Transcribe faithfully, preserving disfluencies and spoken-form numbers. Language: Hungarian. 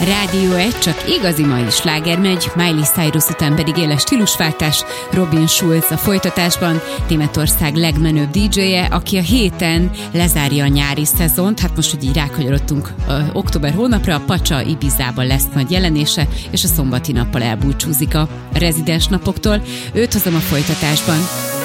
Rádió egy, csak igazi mai sláger megy, Miley Cyrus után pedig éles stílusváltás, Robin Schulz a folytatásban, Németország legmenőbb dé dzséje, aki a héten lezárja a nyári szezont, hát most, hogy így rákanyarodtunk október hónapra, a Pacsa Ibizában lesz nagy jelenése, és a szombati nappal elbúcsúzik a rezidens napoktól. Őt hozom a folytatásban.